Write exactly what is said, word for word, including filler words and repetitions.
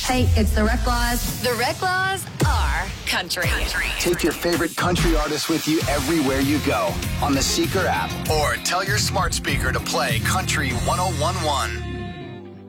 Hey, it's the Reklaws. The Reklaws are country. country. Take your favorite country artists with you everywhere you go on the Seeker app, or tell your smart speaker to play Country one oh one one.